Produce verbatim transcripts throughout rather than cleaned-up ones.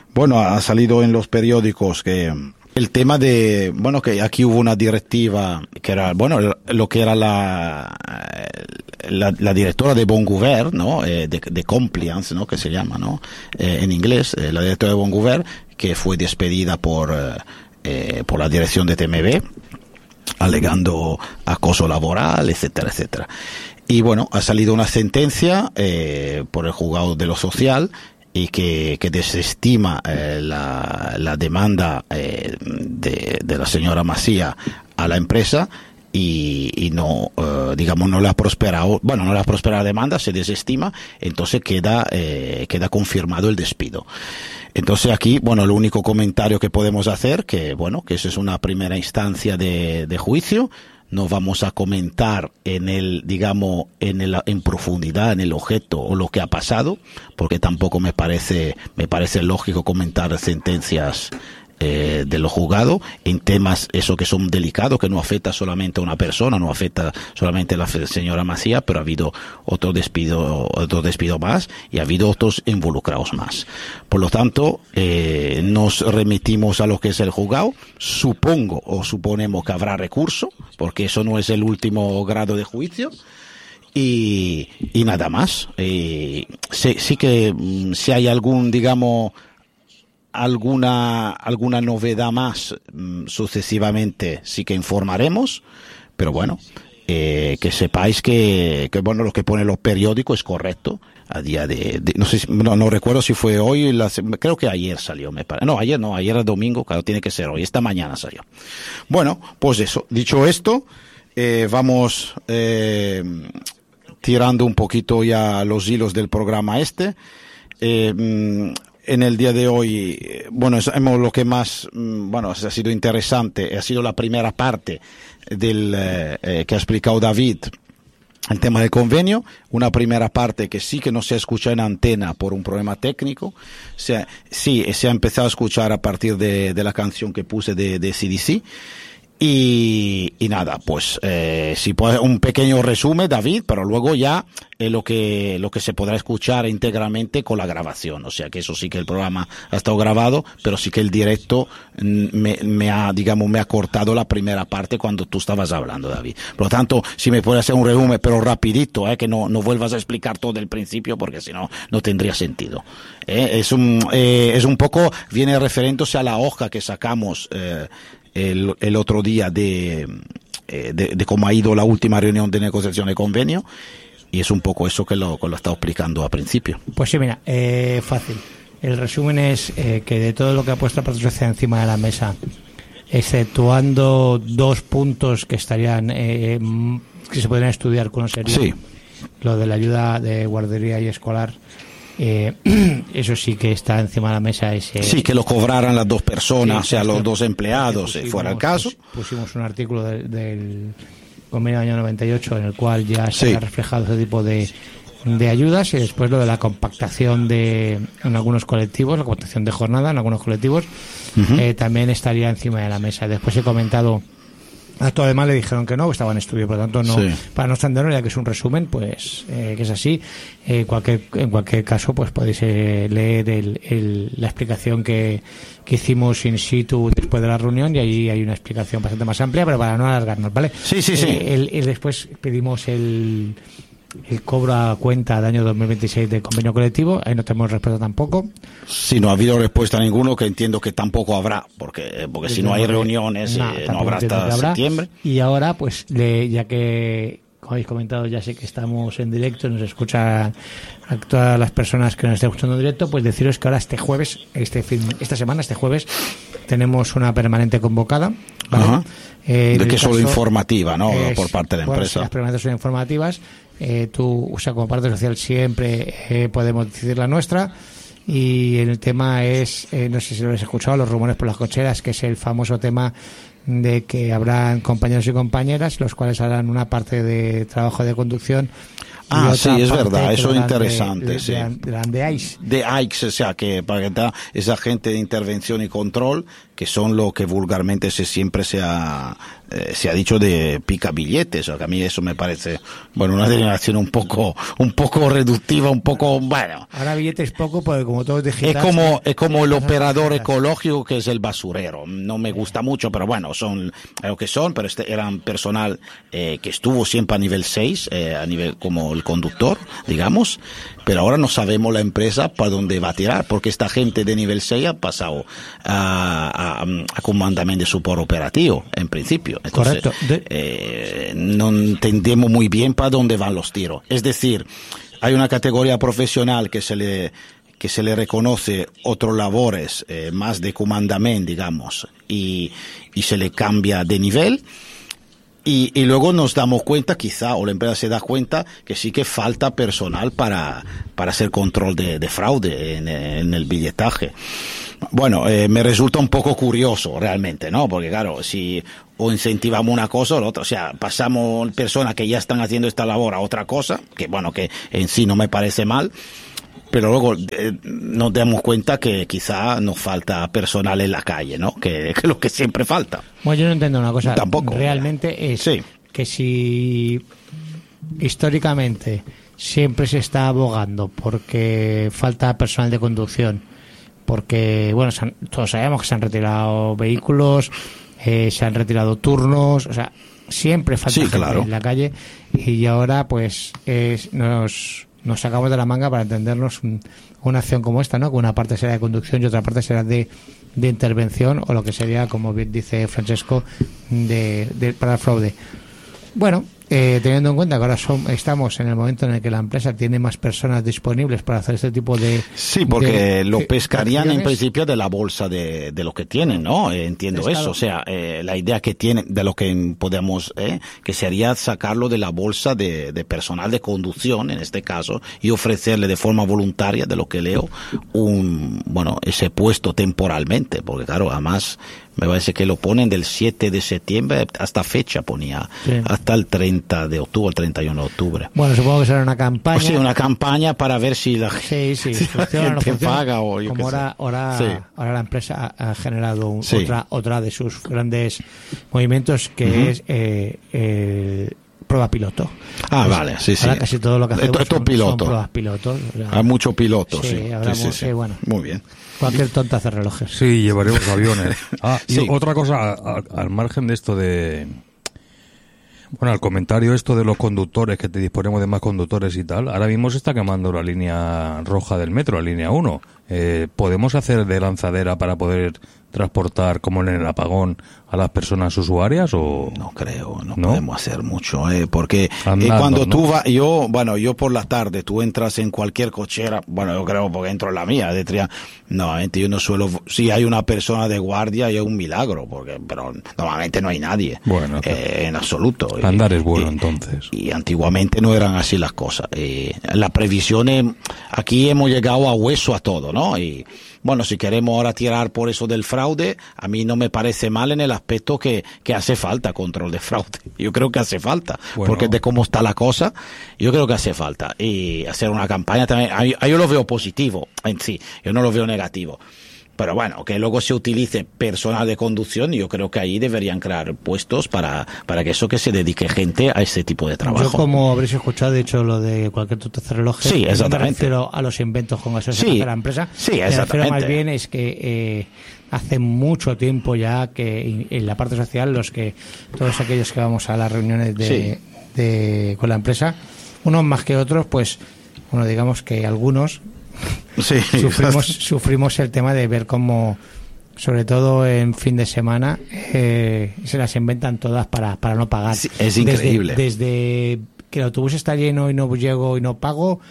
Bueno, ha salido en los periódicos que el tema de, bueno, que aquí hubo una directiva que era, bueno, lo que era la la, la directora de Bon Govern, ¿no? Eh, de, de compliance, ¿no? Que se llama, ¿no? Eh, en inglés, eh, la directora de Bon Govern, que fue despedida por eh, por la dirección de T M B, alegando acoso laboral, etcétera, etcétera. Y bueno, ha salido una sentencia eh, por el juzgado de lo social y que, que desestima eh, la, la demanda eh, de, de la señora Masía a la empresa y, y no, eh, digamos, no le ha prosperado, bueno, no le ha prosperado la demanda, se desestima, entonces queda, eh, queda confirmado el despido. Entonces aquí, bueno, el único comentario que podemos hacer, que bueno, que esa es una primera instancia de, de juicio. No vamos a comentar en el, digamos, en el, en profundidad, en el objeto o lo que ha pasado, porque tampoco me parece, me parece lógico comentar sentencias eh, de los juzgados en temas eso que son delicados, que no afecta solamente a una persona, no afecta solamente a la señora Masía, pero ha habido otro despido, otro despido más y ha habido otros involucrados más. Por lo tanto, eh, nos remitimos a lo que es el juzgado. Supongo o suponemos que habrá recurso, porque eso no es el último grado de juicio. Y, y nada más. Eh, sí, sí que mm, si hay algún, digamos, alguna alguna novedad más mmm, sucesivamente sí que informaremos, pero bueno, eh, que sepáis que, que bueno, lo que pone los periódicos es correcto a día de, de no sé si, no, no recuerdo si fue hoy, la, creo que ayer salió, me parece. No, ayer no, ayer era domingo, claro, tiene que ser hoy, esta mañana salió. Bueno, pues eso, dicho esto, eh, vamos eh, tirando un poquito ya los hilos del programa este. Eh, En el día de hoy, bueno, hemos lo que más, bueno, ha sido interesante, ha sido la primera parte del eh, que ha explicado David, el tema del convenio, una primera parte que sí que no se ha escuchado en antena por un problema técnico, se, sí, se ha empezado a escuchar a partir de, de la canción que puse de, de C D C. Y, y nada, pues eh, si puede un pequeño resumen, David, pero luego ya eh, lo que lo que se podrá escuchar íntegramente con la grabación, o sea que eso sí que el programa ha estado grabado, pero sí que el directo me, me ha, digamos, me ha cortado la primera parte cuando tú estabas hablando, David. Por lo tanto, si me puedes hacer un resumen, pero rapidito, eh, que no no vuelvas a explicar todo el principio, porque si no no tendría sentido. Eh, es un eh, es un poco viene referéndose a la hoja que sacamos. Eh, El, el otro día de, de, de cómo ha ido la última reunión de negociación de convenio, y es un poco eso que lo, que lo he estado explicando al principio. Pues sí, mira, eh, fácil. El resumen es eh, que de todo lo que ha puesto la Parte Social encima de la mesa, exceptuando dos puntos que estarían eh, que se podrían estudiar con serio, sí. Lo de la ayuda de guardería y escolar, Eh, eso sí que está encima de la mesa. Ese, sí, que lo cobraran las dos personas, sí, o sea, los sí, dos empleados, pusimos, si fuera el caso. Pusimos un artículo de, del convenio del año noventa y ocho en el cual ya se sí. ha reflejado ese tipo de, de ayudas, y después lo de la compactación de en algunos colectivos, la compactación de jornada en algunos colectivos, uh-huh. eh, también estaría encima de la mesa. Después he comentado. A todo además le dijeron que no, que estaba en estudio, por lo tanto no, sí. Para no extenderlo, ya que es un resumen, pues eh, que es así. Eh, cualquier, en cualquier caso, pues podéis eh, leer el, el, la explicación que, que hicimos in situ después de la reunión, y ahí hay una explicación bastante más amplia, pero para no alargarnos, ¿vale? Sí, sí, sí. Eh, el, el, después pedimos el, el cobro a cuenta de año dos mil veintiséis del convenio colectivo, ahí no tenemos respuesta tampoco. Sí, no ha habido respuesta a ninguno, que entiendo que tampoco habrá, porque porque si no hay reuniones no, eh, no habrá hasta habrá. septiembre. Y ahora, pues, le, ya que, como habéis comentado, ya sé que estamos en directo, nos escuchan a todas las personas que nos estén escuchando en directo, pues deciros que ahora este jueves, este fin, esta semana, este jueves, tenemos una permanente convocada, ¿vale? Ajá. Eh, de que caso, solo informativa, ¿no? Es, por parte de la bueno, empresa. Las permanentes son informativas. Eh, tú, o sea, como parte social siempre eh, podemos decidir la nuestra. Y el tema es, eh, no sé si lo habéis escuchado, los rumores por las cocheras, que es el famoso tema de que habrán compañeros y compañeras los cuales harán una parte de trabajo de conducción. Ah, sí, es verdad, eso es interesante, de, sí. De, de, de, de A I C E. De A I C E, o sea, que para que esa gente de intervención y control que son lo que vulgarmente se siempre se ha, eh, se ha dicho de pica billetes. O sea, que a mí eso me parece, bueno, una denominación un poco, un poco reductiva, un poco, bueno. Ahora billetes poco, porque como todo es digital. Es como, es como el operador ecológico, que es el basurero. No me gusta mucho, pero bueno, son lo que son, pero este eran personal eh, que estuvo siempre a nivel seis, eh, a nivel como el conductor, digamos, pero ahora no sabemos la empresa para dónde va a tirar, porque esta gente de nivel seis ha pasado a, a, a comandamiento de support operativo, en principio. Entonces, correcto. De... eh, no entendemos muy bien para dónde van los tiros. Es decir, hay una categoría profesional que se le que se le reconoce otros labores eh, más de comandamiento, digamos, y, y se le cambia de nivel. Y, y luego nos damos cuenta, quizá, o la empresa se da cuenta, que sí que falta personal para, para hacer control de, de fraude en, en el billetaje. Bueno, eh, me resulta un poco curioso realmente, ¿no? Porque claro, si o incentivamos una cosa o la otra, o sea, pasamos personas que ya están haciendo esta labor a otra cosa, que bueno, que en sí no me parece mal, pero luego eh, nos damos cuenta que quizá nos falta personal en la calle, ¿no? Que es lo que siempre falta. Bueno, yo no entiendo una cosa. Tampoco. Realmente es sí. que si históricamente siempre se está abogando porque falta personal de conducción, porque, bueno, se han, todos sabemos que se han retirado vehículos, eh, se han retirado turnos, o sea, siempre falta sí, gente claro. en la calle, y ahora pues es, nos... nos sacamos de la manga para entendernos un, una acción como esta, ¿no? Que una parte será de conducción y otra parte será de, de intervención, o lo que sería, como bien dice Francesco, de, de para el fraude. Bueno, eh, teniendo en cuenta que ahora son, estamos en el momento en el que la empresa tiene más personas disponibles para hacer este tipo de... Sí, porque de, lo pescarían de en principio de la bolsa de, de lo que tienen, ¿no? Eh, entiendo Pescado. eso. O sea, eh, la idea que tienen, de lo que podemos, eh, que sería sacarlo de la bolsa de, de personal de conducción, en este caso, y ofrecerle de forma voluntaria, de lo que leo, un, bueno, ese puesto temporalmente, porque claro, además, me parece que lo ponen del siete de septiembre hasta fecha, ponía, sí. hasta el treinta de octubre, el treinta y uno de octubre. Bueno, supongo que será una campaña. O sea, una campaña para ver si la, sí, sí, si la funciona, gente no funciona. paga o yo Como qué ahora, sé. ahora, Sí. ahora la empresa ha, ha generado un, Sí. otra otra de sus grandes movimientos, que Uh-huh. es eh, eh, prueba piloto. Ah, Pues, vale, sí, sí. ahora casi todo lo que hacemos Esto es son, piloto. son pruebas pilotos. O sea, Hay mucho piloto, sí, sí. hablamos, sí, sí, sí. eh, bueno. Muy bien. cualquier tonta hace relojes. Sí, llevaremos aviones. Ah, y Sí. otra cosa, a- a- al margen de esto de... Bueno, al comentario esto de los conductores, que te disponemos de más conductores y tal, ahora mismo se está quemando la línea roja del metro, la línea uno. Eh, ¿Podemos hacer de lanzadera para poder transportar, como en el apagón, a las personas usuarias o...? No creo, no, ¿No? podemos hacer mucho, eh, porque eh, Andando, cuando ¿no? tú vas, yo, bueno, yo por la tarde, tú entras en cualquier cochera, bueno, yo creo porque entro en la mía, de tria, normalmente yo no suelo, si hay una persona de guardia, es un milagro, porque, pero normalmente no hay nadie, Bueno, eh, en absoluto. Y- Andar es bueno, y- entonces. Y antiguamente no eran así las cosas. Eh, las previsiones, aquí hemos llegado a hueso a todo, ¿no? Y bueno, si queremos ahora tirar por eso del fraude, a mí no me parece mal en el aspecto que, que hace falta control de fraude. Yo creo que hace falta, Bueno. porque de cómo está la cosa, yo creo que hace falta. Y hacer una campaña también, a mí- a yo lo veo positivo en sí, yo no lo veo negativo. Pero bueno, que luego se utilice personal de conducción, yo creo que ahí deberían crear puestos para, para que eso que se dedique gente a ese tipo de trabajo. Yo, como habréis escuchado, he dicho lo de cualquier tonta hace relojes. Sí, no me exactamente. refiero a los inventos con eso Sí, que hace la empresa. sí, Me refiero exactamente. más bien es que eh, hace mucho tiempo ya que en la parte social, los que todos aquellos que vamos a las reuniones de, Sí. de con la empresa, unos más que otros, pues, bueno, digamos que algunos Sí, sufrimos sufrimos el tema de ver cómo, sobre todo en fin de semana, eh, se las inventan todas para, para no pagar. Sí, es increíble. Desde, desde que el autobús está lleno y no llego y no pago,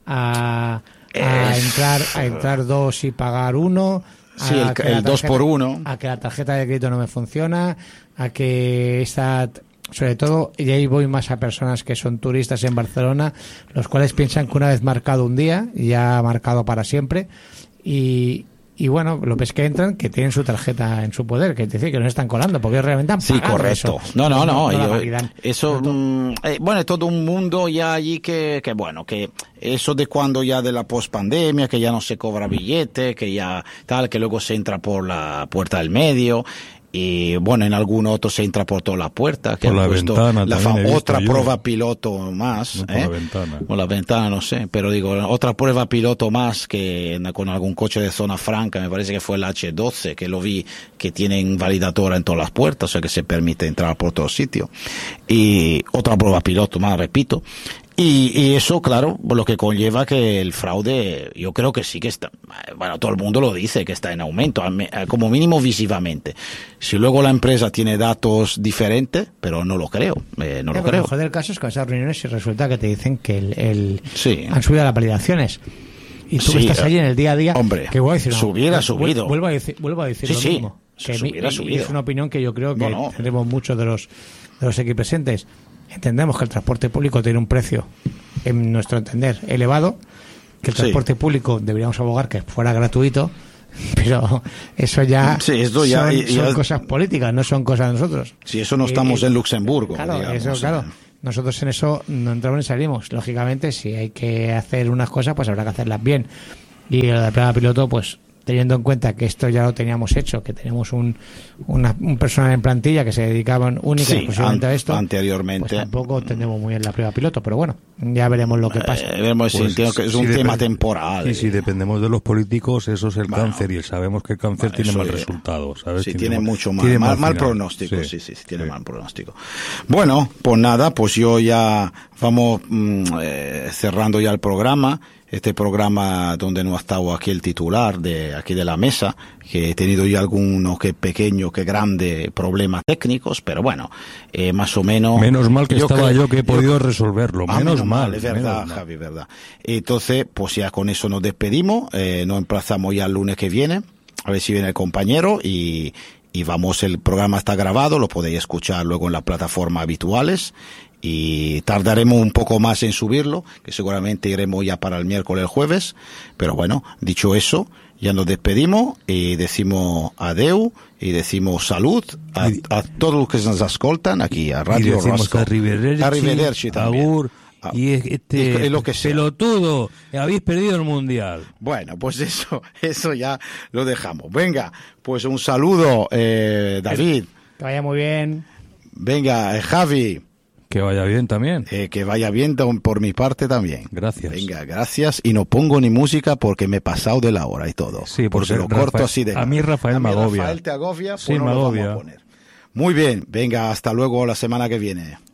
a, a Es- entrar a entrar dos y pagar uno. a Sí, el- que el la dos tarjeta- por uno. A que la tarjeta de crédito no me funciona, a que esta... Sobre todo, y ahí voy más a personas que son turistas en Barcelona, los cuales piensan que una vez marcado un día, ya ha marcado para siempre, y, Y bueno, lo ves que entran, que tienen su tarjeta en su poder, que es decir, que no están colando, porque realmente han Sí, pagado correcto. eso. No, no, no. no la yo- validan. eso, mm, eh, bueno, es todo un mundo ya allí que, que, bueno, que eso de cuando ya de la pospandemia, que ya no se cobra billete, que ya tal, que luego se entra por la puerta del medio. Y bueno, en algún otro se entra por toda la puerta. Que Por han la puesto ventana la también he visto otra yo. prueba piloto más. No por ¿eh? la ventana. Por la ventana, no sé. Pero digo, otra prueba piloto más que con algún coche de zona franca, me parece que fue el hache doce, que lo vi, que tienen validadora en todas las puertas, o sea que se permite entrar por todo sitio. Y otra prueba piloto más, repito. Y, y eso, claro, lo que conlleva que el fraude, yo creo que sí que está, bueno, todo el mundo lo dice, que está en aumento, como mínimo visivamente. Si luego la empresa tiene datos diferentes, pero no lo creo, eh, no Ya, lo pero creo. Lo mejor del caso es que en esas reuniones si resulta que te dicen que el, el Sí. han subido las validaciones. Y tú Sí, que estás allí en el día a día, hombre, que voy a decir, no, se hubiera vuel- subido. Vuelvo a decir, vuelvo a decir Sí, lo sí, mismo. se Que mi- hubiera y- y subido. es una opinión que yo creo que No, no. tenemos muchos de los, de los aquí presentes. Entendemos que el transporte público tiene un precio, en nuestro entender, elevado, que el Sí. transporte público deberíamos abogar que fuera gratuito, pero eso ya, Sí, esto ya- son, ya- son cosas políticas, no son cosas de nosotros. Si eso no Y- estamos en Luxemburgo. Claro, digamos, eso, eh. claro. Nosotros en eso no entramos ni salimos. Lógicamente, si hay que hacer unas cosas, pues habrá que hacerlas bien. Y lo de la prueba piloto, pues teniendo en cuenta que esto ya lo teníamos hecho, que tenemos un, una- un personal en plantilla que se dedicaban única y Sí, exclusivamente an- a esto, anteriormente. pues tampoco entendemos muy bien la prueba piloto, pero bueno, ya veremos lo que pasa. Eh, vemos si Pues, entiendo que es si un depende- tema temporal. Y si dependemos de los políticos, eso es el Bueno. cáncer, y sabemos que el cáncer Bueno, tiene eso mal ya- resultado, ¿sabes? Sí, tiene mal- mucho mal, tiene mal, mal final. pronóstico, sí, sí, sí, tiene mal pronóstico. Bueno, pues nada, pues yo ya vamos mm, eh, cerrando ya el programa. Este programa donde no ha estado aquí el titular de aquí de la mesa, que he tenido ya algunos que pequeños, que grandes problemas técnicos, pero bueno, eh, más o menos. Menos mal que estaba creo- yo que he podido resolverlo, Ah, menos mal. es menos verdad, mal. Javi, verdad. Entonces, pues ya con eso nos despedimos, eh, nos emplazamos ya el lunes que viene, a ver si viene el compañero y, y vamos, el programa está grabado, lo podéis escuchar luego en las plataformas habituales y tardaremos un poco más en subirlo, que seguramente iremos ya para el miércoles, el jueves, pero bueno, dicho eso, ya nos despedimos y decimos adeu y decimos salud a, a todos los que nos escoltan aquí a Y Radio decimos Rosco. arrivederci, Arrivederci también. agur, Ah, y es- este es- es lo que sea. pelotudo, habéis perdido el mundial. Bueno, pues eso, eso ya lo dejamos. Venga, pues un saludo, eh, David. Que vaya muy bien. Venga, eh, Javi, Que vaya bien también. eh, que vaya bien don- por mi parte también. Gracias. Venga, gracias. Y no pongo ni música porque me he pasado de la hora y todo. Sí, por porque si lo corto Rafael- así de a mí Rafael a mí me agobia. Rafael te agobia, pues Sí, no me lo vamos agobia. a poner. Muy bien, venga, hasta luego la semana que viene.